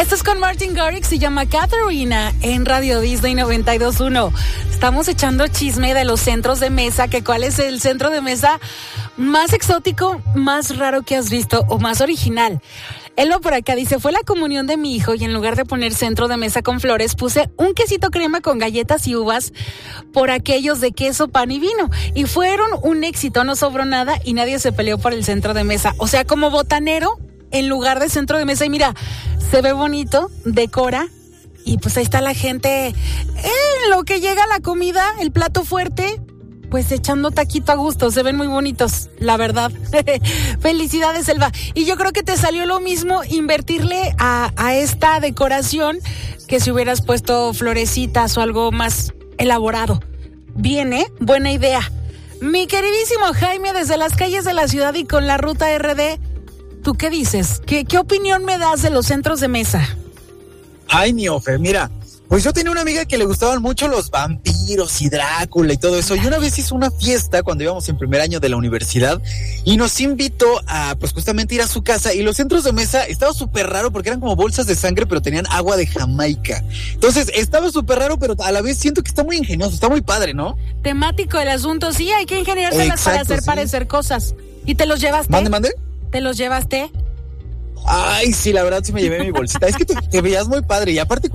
Esto es con Martin Garrix, se llama Katharina en Radio Disney 92.1. Estamos echando chisme de los centros de mesa, que cuál es el centro de mesa más exótico, más raro que has visto o más original. Elba por acá dice, fue la comunión de mi hijo y en lugar de poner centro de mesa con flores, puse un quesito crema con galletas y uvas por aquellos de queso, pan y vino. Y fueron un éxito, no sobró nada y nadie se peleó por el centro de mesa. O sea, como botanero en lugar de centro de mesa. Y mira, se ve bonito, decora y pues ahí está la gente en lo que llega la comida, el plato fuerte, pues echando taquito a gusto, se ven muy bonitos, la verdad. Felicidades, Elba. Y yo creo que te salió lo mismo invertirle a esta decoración que si hubieras puesto florecitas o algo más elaborado. Bien, buena idea. Mi queridísimo Jaime, desde las calles de la ciudad y con la ruta RD, ¿tú qué dices? ¿Qué opinión me das de los centros de mesa? Ay, mi Ofe, mira, pues yo tenía una amiga que le gustaban mucho los vampiros y Drácula y todo eso, y una vez hizo una fiesta cuando íbamos en primer año de la universidad y nos invitó a, pues justamente ir a su casa, y los centros de mesa estaba súper raro porque eran como bolsas de sangre pero tenían agua de Jamaica. Entonces estaba súper raro, pero a la vez siento que está muy ingenioso, está muy padre, ¿no? Temático el asunto, sí, hay que ingeniárselas para hacer parecer cosas. ¿Y te los llevaste? ¿Mande? ¿Te los llevaste? Ay, sí, la verdad sí me llevé mi bolsita. Es que te veías muy padre y aparte